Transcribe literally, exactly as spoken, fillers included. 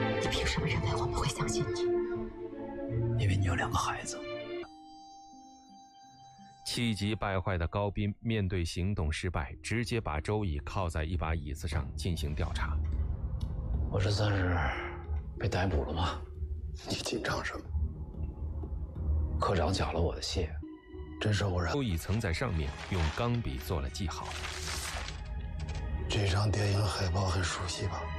你凭什么认为我们会相信你？ 因为你有两个孩子。 气急败坏的高斌面对行动失败，直接把周乙铐在一把椅子上进行调查。 我这算是被逮捕了吗？ 你紧张什么？ 科长缴了我的谢， 真是偶然。 周乙曾在上面用钢笔做了记号。 这张电影海报很熟悉吧？